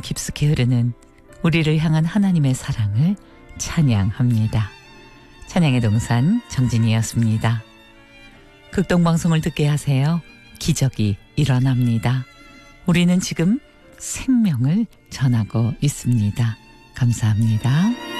깊숙이 흐르는 우리를 향한 하나님의 사랑을 찬양합니다. 찬양의 동산 정진이었습니다. 극동방송을 듣게 하세요. 기적이 일어납니다. 우리는 지금 생명을 전하고 있습니다. 감사합니다.